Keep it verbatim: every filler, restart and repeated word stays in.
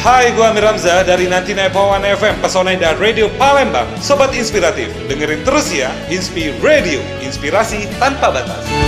Hai, gua Amir Hamzah dari sembilan puluh sembilan koma satu F M Pesona Indah Radio Palembang. Sobat Inspiratif, dengerin terus ya Inspi Radio, inspirasi tanpa batas.